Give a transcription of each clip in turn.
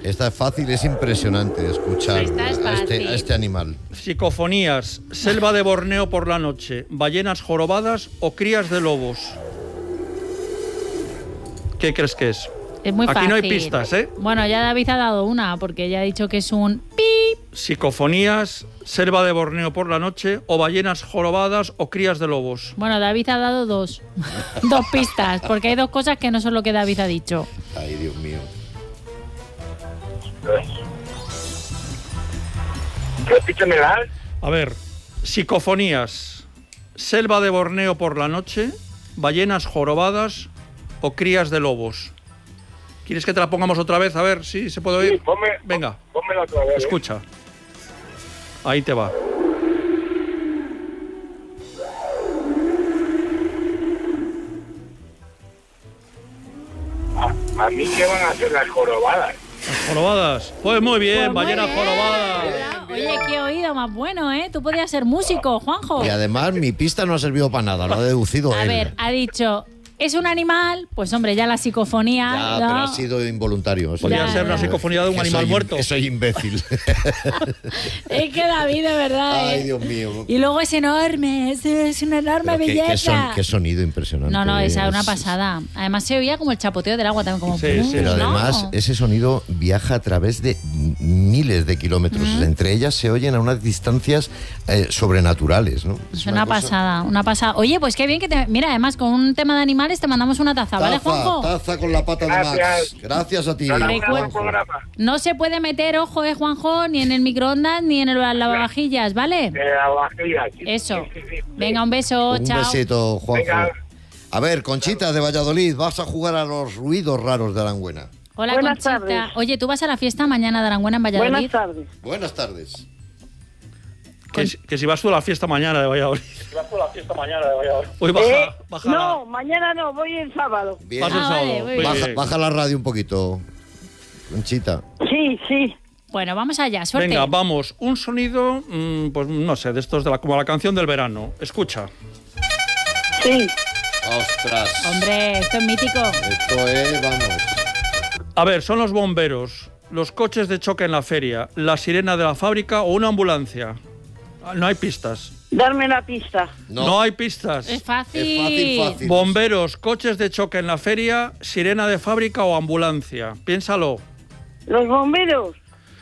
Esta es fácil, es impresionante escuchar a este animal. Psicofonías, selva de Borneo por la noche, ballenas jorobadas o crías de lobos. ¿Qué crees que es? Es muy fácil. Aquí no hay pistas, ¿eh? Bueno, ya David ha dado una, porque ya ha dicho que es un pip. Psicofonías, selva de Borneo por la noche o ballenas jorobadas o crías de lobos. Bueno, David ha dado dos pistas, porque hay dos cosas que no son lo que David ha dicho. Ay, Dios mío. Repítemela. A ver, psicofonías, selva de Borneo por la noche, ballenas jorobadas o crías de lobos. ¿Quieres que te la pongamos otra vez? A ver si se puede oír. Sí, venga, pónmela otra vez. escucha. Ahí te va. A mí qué van a hacer las jorobadas. Las jorobadas. Pues muy bien, Pues muy ballenas bien. jorobadas. Oye, qué oído más bueno, ¿eh? Tú podías ser músico, Juanjo. Y además mi pista no ha servido para nada, lo ha deducido A él. ver, ha dicho, ¿es un animal? Pues hombre, ya la psicofonía... Ya, ¿no? pero ha sido involuntario. Eso Podría Ya, ser una ya. psicofonía de un Que animal soy- muerto. que soy imbécil. Es que David, de verdad, Ay, ¿eh? Dios mío. Y luego es enorme, es una enorme Pero belleza. qué sonido impresionante. No, esa es una Es- pasada. Además se oía como el chapoteo del agua también, como... Sí, sí. Pero ¿no? además ese sonido viaja a través de miles de kilómetros. Entre ellas se oyen a unas distancias sobrenaturales, ¿no? Es una pasada, una pasada. Oye, pues qué bien que te... Mira, además con un tema de animales te mandamos una taza, ¿vale, Juanjo? Taza con la pata de Max. Gracias. Gracias a ti. Enhorabuena por el Juanjo. programa. No se puede meter, ojo, Juanjo, ni en el microondas ni en el lavavajillas, ¿vale? La vajilla. Sí, Eso. sí, sí, sí. Venga, un beso, Un chao. besito, Juanjo. Venga. A ver, Conchita de Valladolid, vas a jugar a los ruidos raros de Aranguena. Hola, Buenas Conchita. tardes. Oye, ¿tú vas a la fiesta mañana de Aranguena en Valladolid? Buenas tardes. Buenas tardes. Que si vas tú a la fiesta mañana de Valladolid. Hoy baja No, mañana no, voy el sábado. Bien. Vas el Ah, sábado. vale, muy Muy bien. bien. Baja la radio un poquito, Conchita. Sí, sí. Bueno, vamos allá, suerte. Venga, vamos. Un sonido, pues no sé, de estos como la canción del verano. Escucha. Sí. Ostras. Hombre, esto es mítico. Esto es, vamos. A ver, son los bomberos, los coches de choque en la feria, la sirena de la fábrica o una ambulancia. No hay pistas. Darme la pista. No hay pistas. Es fácil. Es fácil, fácil. Bomberos, coches de choque en la feria, sirena de fábrica o ambulancia. Piénsalo. Los bomberos.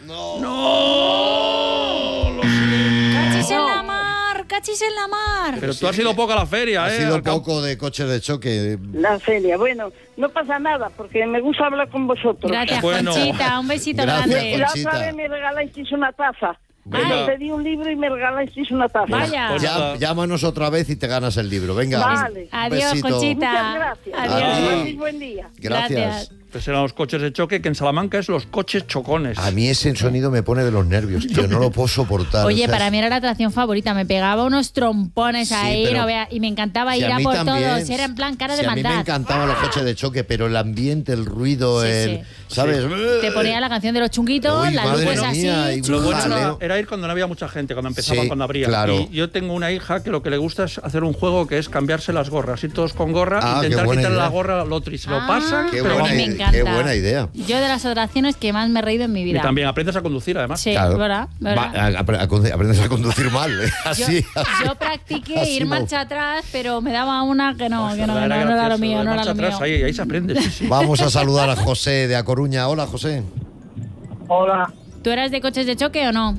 Cachis en la mar, cachis en la mar. Pero tú has ido poco a la feria, Ha ¿eh? sido Al campo. poco de coches de choque. La feria. Bueno, no pasa nada, porque me gusta hablar con vosotros. Gracias, Bueno. Conchita. Un besito Gracias, grande. La Conchita. otra vez me regalasteis una taza. Venga. Me pedí un libro y me regalasteis una taza. Vaya. Pues nada. Llámanos otra vez y te ganas el libro. Venga. Vale. Un Adiós, besito. Conchita. Muchas gracias. Adiós. A ti. Buen día. Gracias. Pues eran los coches de choque, que en Salamanca es los coches chocones. A mí ese sonido me pone de los nervios, tío. No lo puedo soportar. Oye, o sea, para mí era la atracción favorita. Me pegaba unos trompones Sí, ahí, pero no vea, y me encantaba si ir a mí por también, todos. Era en plan cara de si a mí me maldad. encantaban los coches de choque, pero el ambiente, el ruido, Sí, el... sí. ¿Sabes? Te ponía la canción de los chunguitos, Uy, las madre luces así. mía, y Lo bueno jaleo. era ir cuando no había mucha gente, cuando empezaban, Sí, cuando abría. claro. Y yo tengo una hija que lo que le gusta es hacer un juego que es cambiarse las gorras. Ir todos con gorra, Ah, qué intentar buena quitarle idea. la gorra al otro y se lo Ah, pasan. Qué pero buena, me idea, encanta. qué buena idea. Yo de las atracciones que más me he reído en mi Y vida. también aprendes a conducir, además. Sí, Claro. ¿verdad? Aprendes a conducir mal, ¿eh? Yo, Así. yo practiqué así ir no. marcha atrás, pero me daba una que no, Ostras, no era era lo gracioso, mío, no era marcha lo mío. atrás, ahí se aprende, sí, sí. Vamos a saludar a José de A Coruña. Hola, José. Hola. ¿Tú eras de coches de choque o no?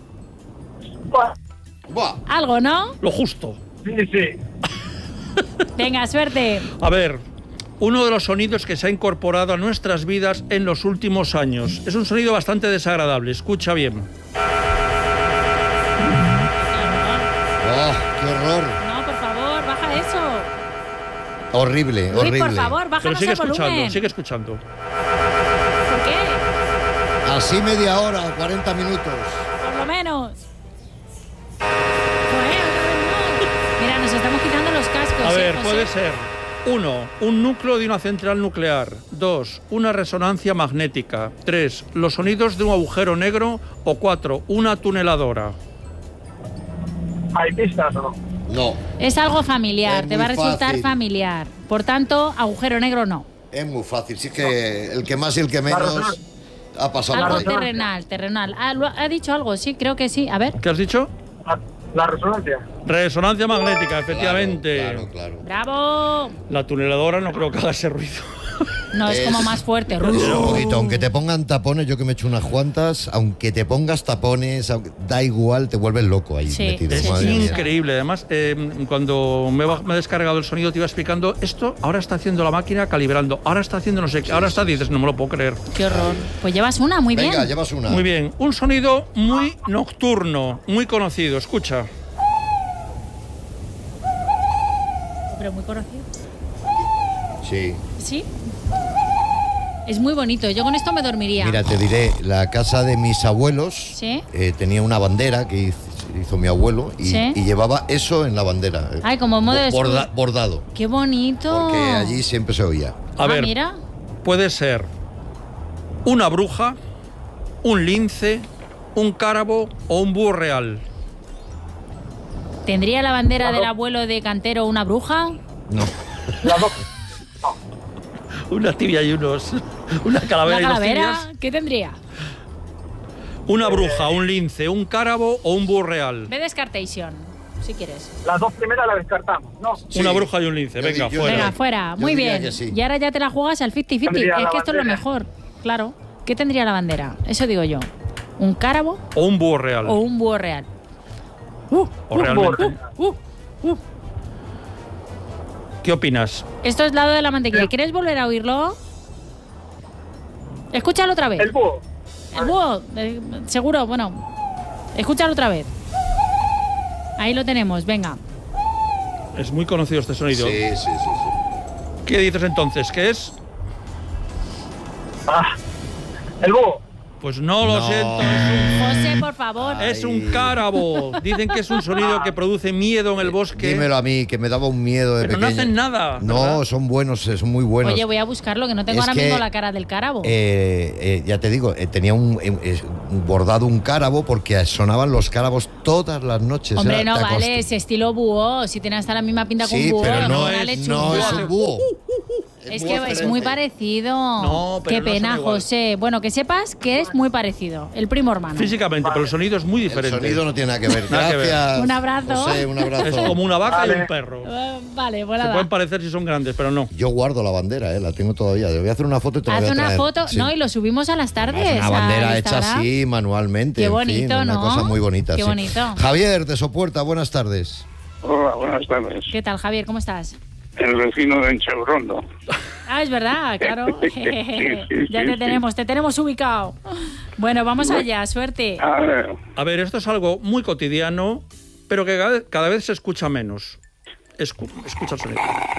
Buah. Algo, ¿no? Lo justo. Sí, sí. Venga, suerte. A ver, uno de los sonidos que se ha incorporado a nuestras vidas en los últimos años. Es un sonido bastante desagradable, escucha bien. Oh, qué horror. No, por favor, baja eso. Horrible, Luis, horrible. por favor, Pero bájanos sigue el volumen. escuchando, sigue escuchando. ¿Por qué? Así media hora, 40 minutos. Por lo menos. Joder, otra vez no. Mira, nos estamos quitando los cascos. A ver, José? puede ser 1. Un núcleo de una central nuclear. 2. Una resonancia magnética. 3. Los sonidos de un agujero negro. O 4. Una tuneladora. ¿Hay pistas o no? No, Es algo familiar, Es te va a muy resultar fácil. familiar. Por tanto, agujero negro no. es muy fácil. Sí que el que más y el que menos... Ha pasado Algo por ahí. terrenal. Ha dicho algo, sí, creo que sí. A ver. ¿Qué has dicho? La resonancia. Resonancia magnética, efectivamente. Claro. ¡Bravo! La tuneladora no creo que haga ese ruido. No, es como más fuerte. Es un poquito, aunque te pongan tapones, yo que me echo unas cuantas, aunque te pongas tapones, da igual, te vuelves loco ahí Sí, metido. sí, madre sí, mía. Increíble. Además, cuando me he descargado el sonido, te iba explicando esto. Ahora está haciendo la máquina calibrando. Ahora está haciendo no sé qué. Ahora está, dices, no me lo puedo creer. ¡Qué horror! Pues llevas una, muy Venga, bien. llevas una. Muy bien. Un sonido muy nocturno, muy conocido. Escucha. Pero muy conocido. Sí. ¿Sí? Es muy bonito. Yo con esto me dormiría. Mira, te diré, la casa de mis abuelos ¿Sí? tenía una bandera que hizo mi abuelo y, ¿Sí? y llevaba eso en la bandera. Ay, como modo de escudo. Bordado. ¡Qué bonito! Porque allí siempre se oía. A ver, Mira. puede ser una bruja, un lince, un cárabo o un búho real. ¿Tendría la bandera del abuelo de Cantero una bruja? No. Las dos. Una tibia y una calavera ¿Una y dos calavera? tibias. ¿Qué tendría? Una bruja, un lince, un cárabo o un búho real. Ve Descartation, si quieres. Las dos primeras las descartamos, ¿no? Sí. Una bruja y un lince. Yo Venga, di- yo fuera. Venga, Yo fuera. Muy diría bien. que sí. Y ahora ya te la juegas al 50-50. Tendría Es la que esto es lo bandera. mejor. Claro. ¿Qué tendría la bandera? Eso digo yo. ¿Un cárabo O un búho real. o un búho real? O realmente. ¿Qué opinas? Esto es lado de la mantequilla. ¿Quieres volver a oírlo? Escúchalo otra vez. El búho. El búho, seguro, bueno. Escúchalo otra vez. Ahí lo tenemos, venga. Es muy conocido este sonido. Sí. ¿Qué dices entonces? ¿Qué es? El búho. Pues no lo No. siento. José, por favor. Es un cárabo. Dicen que es un sonido que produce miedo en el bosque. Dímelo a mí, que me daba un miedo de Pero no pequeño. hacen nada. No, ¿verdad? son buenos, son muy buenos. Oye, voy a buscarlo, que no tengo Es ahora que, mismo la cara del cárabo. Ya te digo, tenía un bordado un cárabo porque sonaban los cárabos todas las noches. Hombre, Era- no te vale, acost- es estilo búho. Si tiene hasta la misma pinta que Sí, un búho, pero no una es lechuga. un búho. Es muy que es diferente. muy parecido. No, pero Qué no son pena, igual. José. Bueno, que sepas que es muy parecido. El primo hermano. Físicamente, pero el sonido es muy El diferente. sonido no tiene nada que ver. Nada que ver. Gracias. Un abrazo. José, un abrazo. Es como una vaca y Vale. un perro. Vale, pues Se nada. pueden parecer si son grandes, pero no. Yo guardo la bandera, la tengo todavía. Le voy a hacer una foto y te la voy Haz a una traer. foto, Sí. no, y lo subimos a las tardes. Es una bandera al hecha Instagram. así manualmente. Qué en fin, bonito, una ¿no? cosa muy bonita. Qué sí. bonito. Javier de Sopuerta, buenas tardes. Hola, buenas tardes. ¿Qué tal, Javier? ¿Cómo estás? El vecino de Enchebrondo. Ah, es verdad, claro. Sí, Ya sí, te tenemos ubicado. Bueno, vamos allá, suerte. A ver, A ver, esto es algo muy cotidiano, pero que cada vez se escucha menos. Escucha el sonido.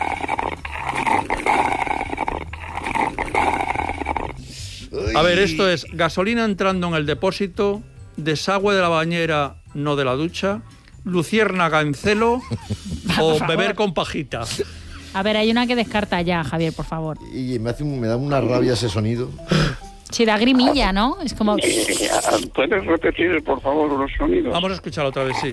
A ver, esto es gasolina entrando en el depósito, desagüe de la bañera, no de la ducha, luciérnaga en celo o beber con pajita. A ver, hay una que descarta ya, Javier, por favor. Y me da una rabia ese sonido. Sí, da grimilla, ¿no? Es como... ¿puedes repetir, por favor, los sonidos? Vamos a escucharlo otra vez, sí.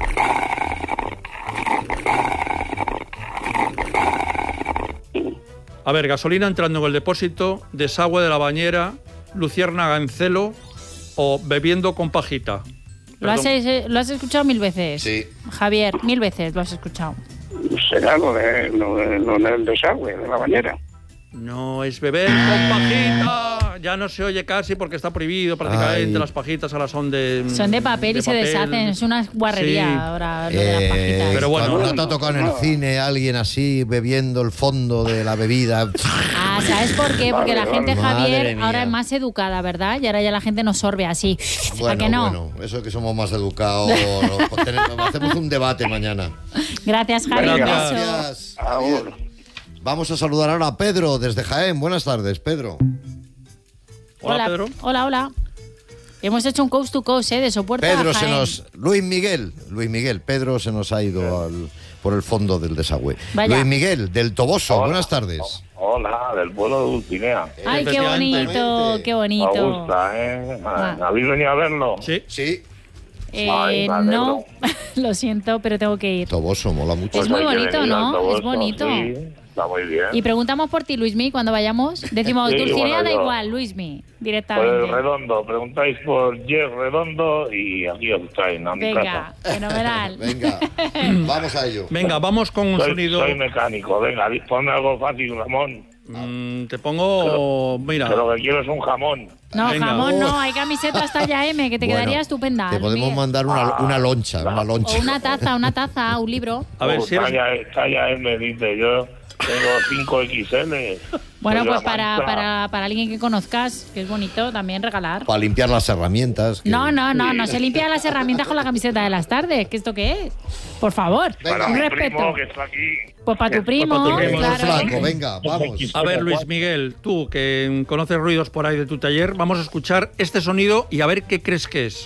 A ver, gasolina entrando en el depósito, desagüe de la bañera, luciérnaga en celo o bebiendo con pajita. Lo has Perdón. escuchado 1000 veces. Sí. Javier, 1000 veces lo has escuchado. Será lo del desagüe, de la bañera. No, es beber con pajita. Ya no se oye casi porque está prohibido prácticamente. Ay. Las pajitas ahora son de... Son de papel y se papel. deshacen. Es una guarrería Sí. ahora lo de las pajitas. Pero bueno, cuando no, te ha tocado en el no. cine alguien así bebiendo el fondo de la bebida. Ah, ¿sabes por qué? Porque la Vale, gente, madre Javier, mía. ahora es más educada, ¿verdad? Y ahora ya la gente no sorbe así. ¿A que no? Bueno, eso que somos más educados. Hacemos un debate mañana. Gracias, Javier. Gracias. un beso. Gracias. Ahora. Vamos a saludar ahora a Pedro desde Jaén. Buenas tardes, Pedro. Hola, Pedro. Hola. Hemos hecho un coast to coast, de soporte Pedro a se Jaén. nos... Luis Miguel, Pedro se nos ha ido por el fondo del desagüe. Vaya. Luis Miguel, del Toboso. Hola. Buenas tardes. Hola, del pueblo de Dulcinea. Ay, qué Efectivamente. bonito, qué Me bonito. gusta, ¿eh? Va. ¿Habéis venido a verlo? Sí. Sí. Ay, me alegro. No, lo siento, pero tengo que ir. Toboso, mola mucho. Es muy hay que bonito, venir al ¿no? Toboso, Es bonito. Sí, Está muy bien. Y preguntamos por ti, Luismi, cuando vayamos. Decimos, Sí, Dulcinea bueno, da yo- igual, Luismi, Por directamente. el Redondo, preguntáis por Yes Redondo y aquí os traen a mi Venga, casa. fenomenal. Venga, vamos a ello. Venga, vamos con un Soy, sonido. soy mecánico, venga, ponme algo fácil, Ramón. Te pongo, mira, Que lo que quiero es un jamón. No, Venga. jamón no, hay camisetas talla M que te Bueno, quedaría estupenda. Te podemos Luismi. mandar una loncha, una loncha. O una taza, un libro. a ver si eres... Talla M, dice, yo tengo 5XL. Bueno, Soy pues la mancha. para alguien que conozcas, que es bonito también regalar. Para limpiar las herramientas. que- No se limpia las herramientas con la camiseta de las tardes. ¿Qué esto qué es? Por favor, Para un mi respeto. primo que está aquí. Pues para tu primo, Pues pa' tu primo, Señor claro. Flaco, venga, vamos. A ver, Luis Miguel, tú que conoces ruidos por ahí de tu taller, vamos a escuchar este sonido y a ver qué crees que es.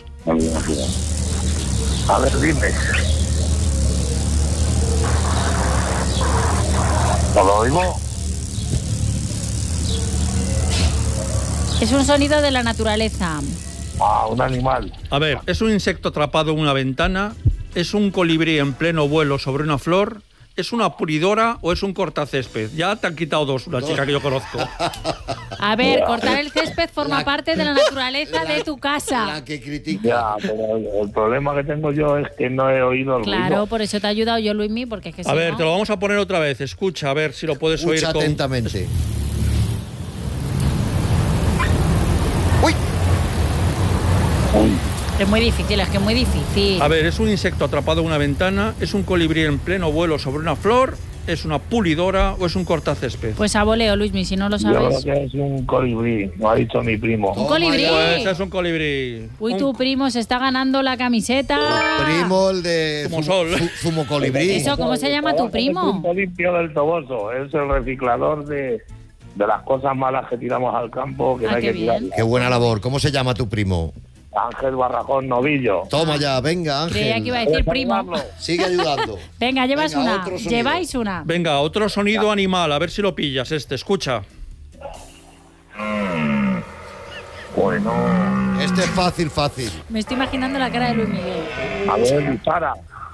A ver, dime. ¿No lo oigo? Es un sonido de la naturaleza. Ah, un animal. A ver, ¿es un insecto atrapado en una ventana? ¿Es un colibrí en pleno vuelo sobre una flor? ¿Es una pulidora o es un cortacésped? Ya te han quitado dos, una chica que yo conozco. A ver, cortar el césped forma parte de la naturaleza de tu casa. La que critica. Ya, pero el problema que tengo yo es que no he oído el Claro, ruido. por eso te he ayudado yo, Luismi, porque es que A si ver, no- te lo vamos a poner otra vez. Escucha, a ver si lo puedes oír. Escucha atentamente. ¡Uy! Es muy difícil, es que es muy difícil. A ver, ¿es un insecto atrapado en una ventana? ¿Es un colibrí en pleno vuelo sobre una flor? ¿Es una pulidora o es un cortacésped? Pues a voleo, Luismi, si no lo Yo creo sabes. que es un colibrí, lo ha dicho mi primo. Un colibrí. Pues es un colibrí. Uy, tu primo se está ganando la camiseta. Primo, el de Zumosol. Zumo Colibrí. Eso, ¿cómo se llama tu El primo? punto limpio del Toboso, es el reciclador de las cosas malas que tiramos al campo, que Ah, no hay qué que tirar. bien. Qué buena labor. ¿Cómo se llama tu primo? Ángel Barrajón Novillo. Toma ya, venga, Creía que iba a Ángel. decir primo. Saludarlo. Sigue ayudando. Venga, llevas Venga, una. otro sonido. Lleváis una. Venga, otro sonido animal, a ver si lo pillas este. Escucha. Bueno, Este es fácil, fácil. Me estoy imaginando la cara de Luis Miguel. a ver, dispara.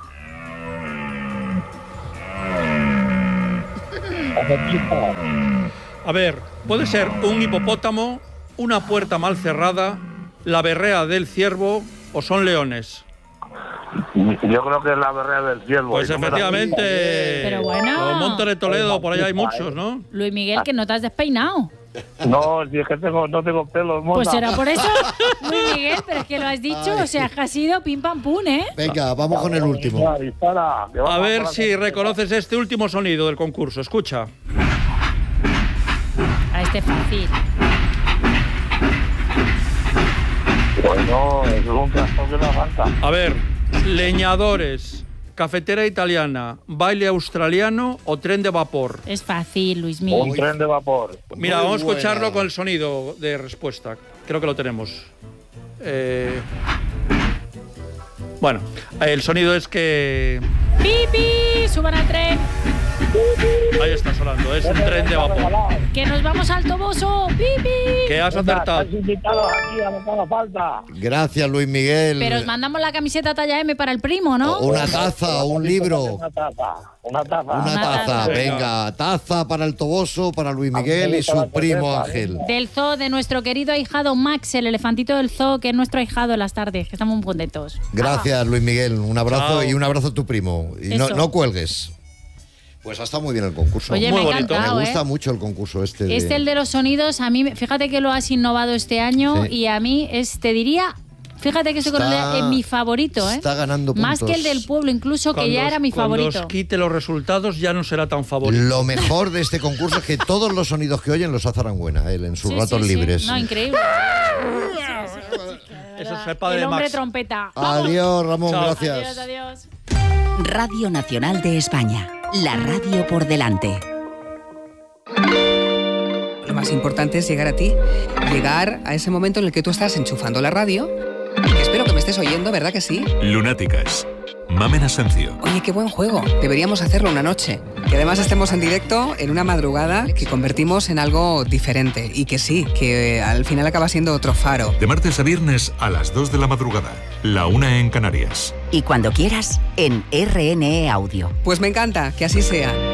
A ver, puede ser un hipopótamo, una puerta mal cerrada, la berrea del ciervo o son leones. Yo creo que es la berrea del ciervo. Pues Y no me la- efectivamente. Pero bueno. Los Montes de Toledo, por allá hay muchos, ¿no? Luis Miguel, que no te has despeinado. No, si es que no tengo pelos, mona. Pues será por eso, Luis Miguel, pero es que lo has dicho, o sea, que ha sido pim pam pum, ¿eh? Venga, vamos con el último. Ya, dispara, que vamos A ver por la- si reconoces este último sonido del concurso. Escucha. A este fácil. Bueno, es un transporte de la falta. A ver, leñadores, cafetera italiana, baile australiano o tren de vapor. Es fácil, Luis Un Miguel. tren de vapor. Mira, Muy vamos a escucharlo buena. con el sonido de respuesta. Creo que lo tenemos. Bueno, el sonido es que... ¡Pipi! ¡Suban al tren! Ahí está sonando, es un tren de vapor. ¡Que nos vamos al Toboso! ¡Pipi! Que has acertado. Estás invitados aquí a lo que haga falta. Gracias, Luis Miguel. Pero os mandamos la camiseta talla M para el primo, ¿no? O una taza, o un libro. Una taza. Una taza. Una taza. taza. Venga, taza para el Toboso, para Luis Miguel y su primo Ángel. Del zoo de nuestro querido ahijado Max, el elefantito del zoo, que es nuestro ahijado en las tardes, que estamos muy contentos. Gracias, Luis Miguel. Un abrazo Chao. y un abrazo a tu primo. Y no, Eso. no cuelgues. Pues ha estado muy bien el concurso. Oye, Muy me ha bonito. encantado, Me gusta ¿eh? mucho el concurso este. de- Este, el de los sonidos, a mí, fíjate que lo has innovado este año Sí. y a mí, te diría, fíjate que ese Está- es mi favorito, ¿eh? está ganando Más puntos. que el del pueblo, incluso, que ya era mi Cuando favorito. os quite los resultados ya no será tan favorito. Lo mejor de este concurso es que todos los sonidos que oyen los hace Aranguena, él en sus Sí, ratos sí, sí. libres. No, increíble. Eso es el padre El de hombre Max. trompeta. ¡Vamos! Adiós, Ramón, Chao. gracias. Adiós, adiós. Radio Nacional de España. La radio por delante. Lo más importante es llegar a ti, llegar a ese momento en el que tú estás enchufando la radio. Y que espero que me estés oyendo, ¿verdad que sí? Lunáticas. Mamen Asencio. Oye, qué buen juego. Deberíamos hacerlo una noche. Que además estemos en directo en una madrugada que convertimos en algo diferente. Y que sí, que al final acaba siendo otro faro. De martes a viernes a las 2 de la madrugada. La 1 en Canarias. Y cuando quieras, en RNE Audio. Pues me encanta, que así sea.